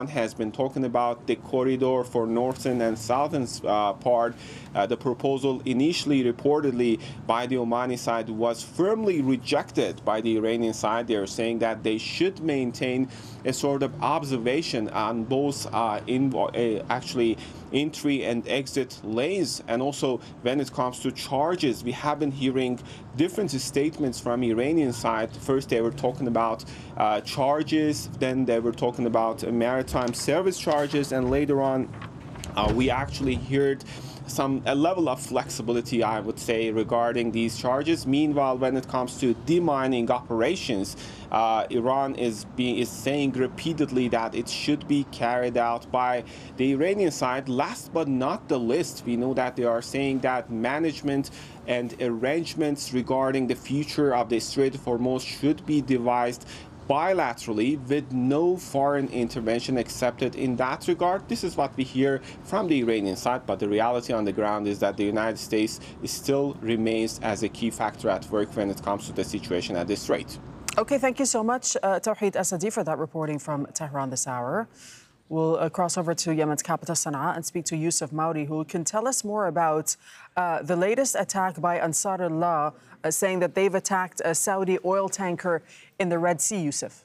has been talking about the corridor for northern and southern part. The proposal initially reportedly by the Omani side was firmly rejected by the Iranian side. They're saying that they should maintain a sort of observation on both actually entry and exit lanes. And also when it comes to charges, we have been hearing different statements from Iranian side. First they were talking about charges, then they were talking about maritime service charges, and later on we actually heard a level of flexibility, I would say, regarding these charges. Meanwhile, when it comes to demining operations, Iran is saying repeatedly that it should be carried out by the Iranian side. Last but not the least, we know that they are saying that management and arrangements regarding the future of the Strait of Hormuz should be devised bilaterally with no foreign intervention accepted in that regard. This is what we hear from the Iranian side, but the reality on the ground is that the United States still remains as a key factor at work when it comes to the situation at this rate. Okay, thank you so much, Tawheed Asadi, for that reporting from Tehran this hour. We'll cross over to Yemen's capital, Sana'a, and speak to Yusuf Maudi, who can tell us more about the latest attack by Ansarullah, saying that they've attacked a Saudi oil tanker in the Red Sea, Yusuf.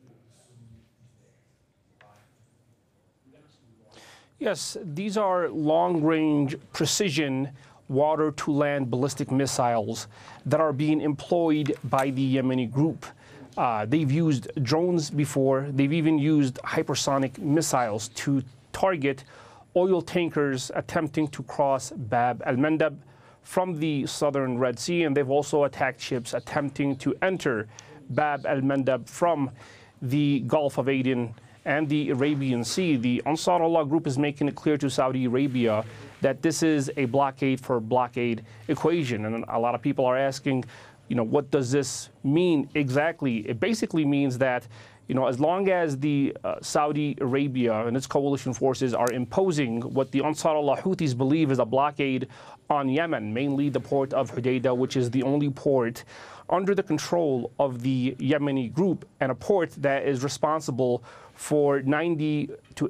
Yes, these are long-range precision water-to-land ballistic missiles that are being employed by the Yemeni group. They've used drones before. They've even used hypersonic missiles to target oil tankers attempting to cross Bab al-Mandab from the southern Red Sea, and they've also attacked ships attempting to enter Bab al-Mandab from the Gulf of Aden and the Arabian Sea. The Ansarullah group is making it clear to Saudi Arabia that this is a blockade for blockade equation, and a lot of people are asking, what does this mean exactly? It basically means that, as long as the Saudi Arabia and its coalition forces are imposing what the Ansarullah Houthis believe is a blockade on Yemen, mainly the port of Hodeidah, which is the only port under the control of the Yemeni group, and a port that is responsible for 80 to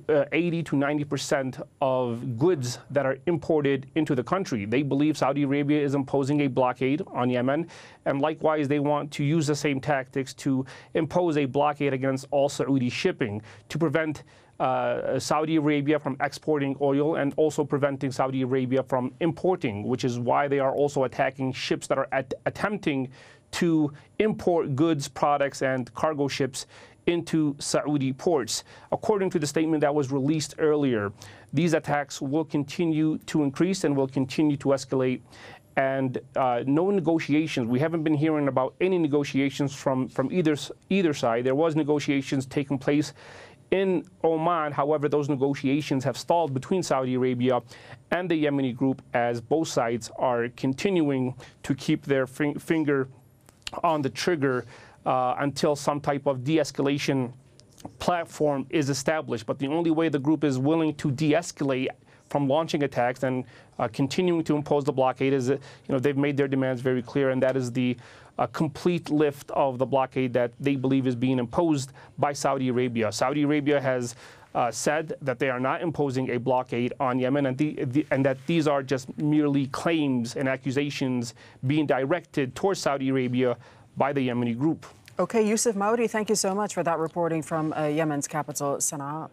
90% of goods that are imported into the country. They believe Saudi Arabia is imposing a blockade on Yemen, and likewise they want to use the same tactics to impose a blockade against all Saudi shipping to prevent Saudi Arabia from exporting oil and also preventing Saudi Arabia from importing, which is why they are also attacking ships that are attempting to import goods, products, and cargo ships into Saudi ports. According to the statement that was released earlier, these attacks will continue to increase and will continue to escalate. And no negotiations. We haven't been hearing about any negotiations from either side. There was negotiations taking place in Oman. However, those negotiations have stalled between Saudi Arabia and the Yemeni group, as both sides are continuing to keep their finger on the trigger until some type of de-escalation platform is established. But the only way the group is willing to de-escalate from launching attacks and continuing to impose the blockade is, they've made their demands very clear, and that is the complete lift of the blockade that they believe is being imposed by Saudi Arabia. Saudi Arabia has said that they are not imposing a blockade on Yemen, and that these are just merely claims and accusations being directed towards Saudi Arabia by the Yemeni group. Okay, Yusuf Maudi, thank you so much for that reporting from Yemen's capital, Sana'a.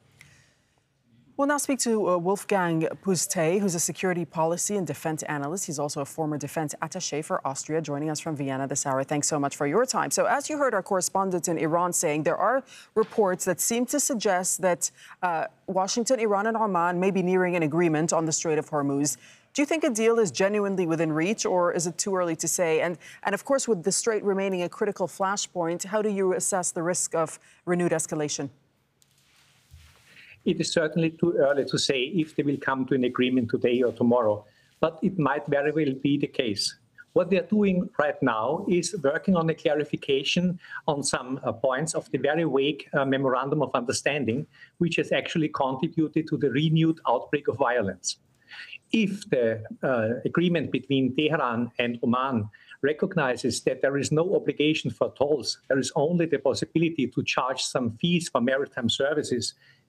We'll now speak to Wolfgang Puste, who's a security policy and defense analyst. He's also a former defense attaché for Austria, joining us from Vienna this hour. Thanks so much for your time. So as you heard our correspondent in Iran saying, there are reports that seem to suggest that Washington, Iran, and Oman may be nearing an agreement on the Strait of Hormuz. Do you think a deal is genuinely within reach, or is it too early to say? And of course, with the Strait remaining a critical flashpoint, how do you assess the risk of renewed escalation? It is certainly too early to say if they will come to an agreement today or tomorrow, but it might very well be the case. What they are doing right now is working on a clarification on some points of the very vague memorandum of understanding, which has actually contributed to the renewed outbreak of violence. If the agreement between Tehran and Oman recognizes that there is no obligation for tolls. There is only the possibility to charge some fees for maritime services.